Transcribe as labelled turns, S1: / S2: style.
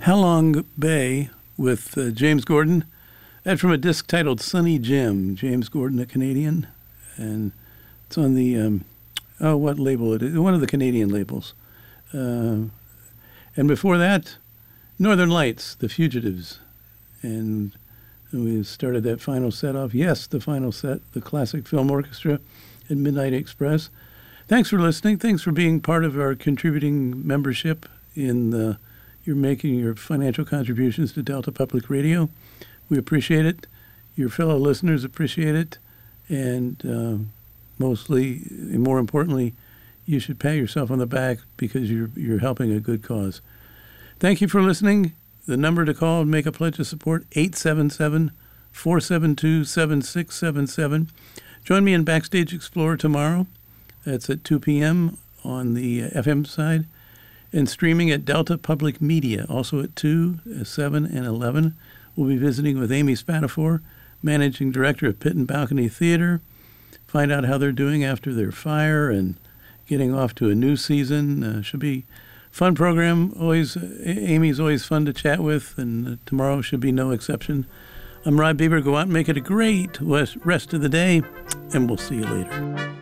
S1: Halong Bay with James Gordon. That from a disc titled Sunny Jim. James Gordon, a Canadian. And it's on the, what label it is? One of the Canadian labels. And before that, Northern Lights, The Fugitives. And we started that final set off. Yes, the final set, the Classic Film Orchestra at Midnight Express. Thanks for listening. Thanks for being part of our contributing membership in you're making your financial contributions to Delta Public Radio. We appreciate it. Your fellow listeners appreciate it. And more importantly, you should pat yourself on the back because you're helping a good cause. Thank you for listening. The number to call and make a pledge of support, 877-472-7677. Join me in Backstage Explorer tomorrow. That's at 2 p.m. on the FM side. And streaming at Delta Public Media, also at 2, 7, and 11. We'll be visiting with Amy Spatafor, Managing Director of Pit and Balcony Theater. Find out how they're doing after their fire and getting off to a new season. Should be a fun program. Amy's always fun to chat with, and tomorrow should be no exception. I'm Rod Bieber. Go out and make it a great rest of the day, and we'll see you later.